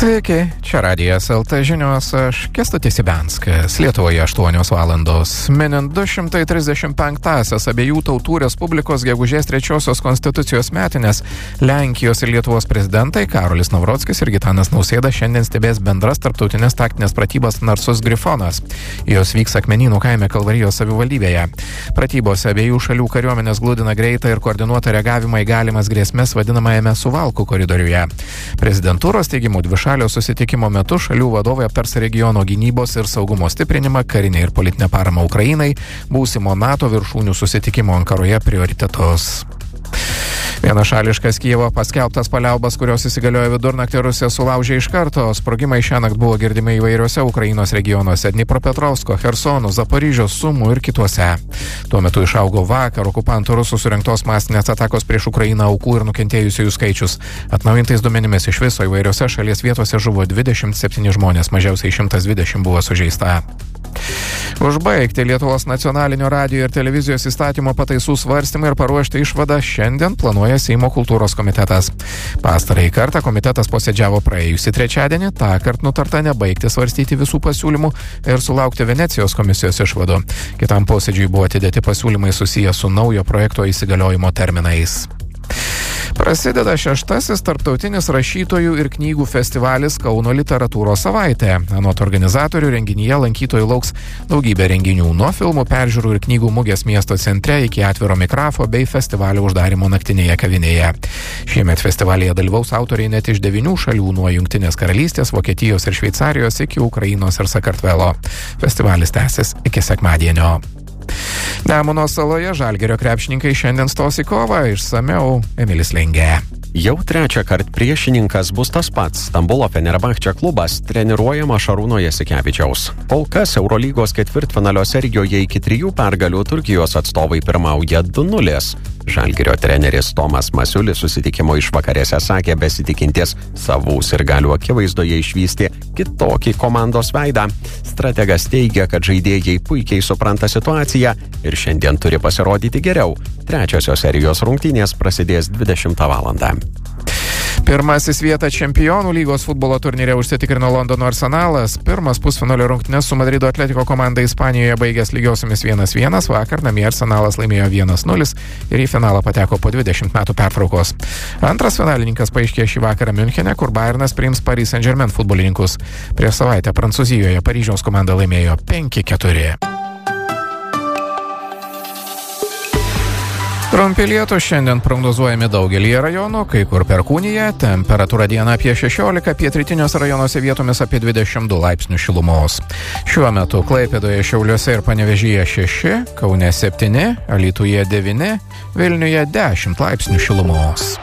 Sveiki, čia Radijas LT žinios, aš Kęstutis Ibianskas. Lietuvoje 8 valandos. Minint 235-asias abiejų tautų Respublikos gegužės 3 konstitucijos metinės, Lenkijos ir Lietuvos prezidentai Karolis Nawrockis ir Gitanas Nausėda šiandien stebės bendras tarptautinės taktinės pratybas Narsus Grifonas. Jos vyks Akmenynų kaime Kalvarijos savivaldybėje. Pratybose abiejų šalių kariuomenės gludina greitą ir koordinuotą reagavimą į galimas grėsmes vadinamajame Suvalkų koridoriuje. Prezidentūros teigimu dvišalio susitikimo metu šalių vadovai aptars regiono gynybos ir saugumo stiprinimą, karinę ir politinę paramą Ukrainai, būsimo NATO viršūnių susitikimo Ankaroje prioritetus. Vienašališkas Kijevo paskelbtas paliaubas, kurios įsigaliojo vidurnaktį, Rusija sulaužė iš karto. Sprogimai šiąnakt buvo girdimi įvairiuose Ukrainos regionuose – Dnipropetrovsko, Chersono, Zaporižės, Sumų ir kituose. Tuo metu išaugo vakar okupantų rusų surengtos masinės atakos prieš Ukrainą aukų ir nukentėjusiųjų skaičius. Atnaujintais duomenimis iš viso įvairiuose šalies vietose žuvo 27 žmonės, mažiausiai 120 buvo sužeista. Užbaigti Lietuvos nacionalinio radijo ir televizijos įstatymo pataisų svarstymą ir paruošti išvadą šiandien planuoja Seimo kultūros komitetas. Pastarąjį kartą komitetas posėdžiavo praėjusį trečiadienį, tąkart nutarta nebaigti svarstyti visų pasiūlymų ir sulaukti Venecijos komisijos išvadų. Kitam posėdžiui buvo atidėti pasiūlymai susiję su naujo projekto įsigaliojimo terminais. Prasideda 6. tarptautinis rašytojų ir knygų festivalis Kauno literatūros savaitė. Anot organizatorių renginyje lankytojų lauks daugybė renginių, nuo filmų peržiūrų ir knygų mugės miesto centre iki atviro mikrofo bei festivalio uždarimo naktinėje kavinėje. Šiemet festivalyje dalyvaus autoriai net iš 9 šalių, nuo Jungtinės karalystės, Vokietijos ir Šveicarijos iki Ukrainos ir Sakartvelo. Festivalis tęsis iki sekmadienio. Nemuno saloje Žalgirio krepšininkai šiandien stos į kovą, išsamiau Emilis Lengė. Jau trečią kartą priešininkas bus tas pats. Stambulo Fenerbahče klubas treniruojama Šarūno Jasikevičiaus. Kol kas Eurolygos ketvirtfinalio serijoje iki 3 pergalių Turkijos atstovai pirmauja 2-0. Žalgirio treneris Tomas Masiulis susitikimo išvakarėse sakė besitikintis savų sirgalių akivaizdoje išvysti kitokį komandos veidą. Strategas teigia, kad žaidėjai puikiai supranta situaciją ir šiandien turi pasirodyti geriau. Trečiosios serijos rungtynės prasidės 20 valandą. Pirmasis vietą Čempionų lygos futbolo turnyre užsitikrino Londono Arsenalas. Pirmas pusfinalio rungtynes su Madrido Atletico komanda Ispanijoje baigęs lygiosiomis 1-1. Vakar namie Arsenalas laimėjo 1-0 ir į finalą pateko po 20 metų pertraukos. Antras finalininkas paaiškėjo šį vakarą Miunchene, kur Bayernas priims Paris Saint-Germain futbolininkus. Prieš savaitę Prancūzijoje Paryžiaus komanda laimėjo 5-4. Trumpi lietūs šiandien prognozuojami daugelyje rajonų, kai kur perkūnija, temperatūra dieną apie 16, pietrytiniuose rajonuose vietomis apie 22 laipsnių šilumos. Šiuo metu Klaipėdoje, Šiauliuose ir Panevėžyje 6, Kaune 7, Alytuje 9, Vilniuje 10 laipsnių šilumos.